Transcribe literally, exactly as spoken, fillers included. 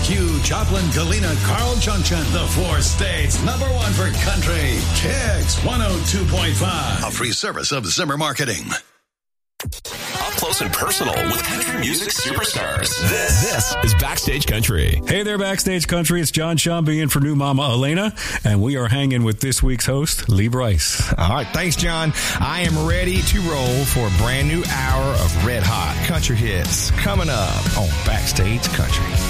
Q, Joplin, Galena, Carl Junction. The four states number one for country. Kicks one oh two point five. A free service of Zimmer Marketing. Up close and personal with country music superstars. This, this is Backstage Country. Hey there, Backstage Country. It's John Shambi in for new Mama Elena, and we are hanging with this week's host, Lee Brice. All right, thanks, John. I am ready to roll for a brand new hour of red hot country hits coming up on Backstage Country.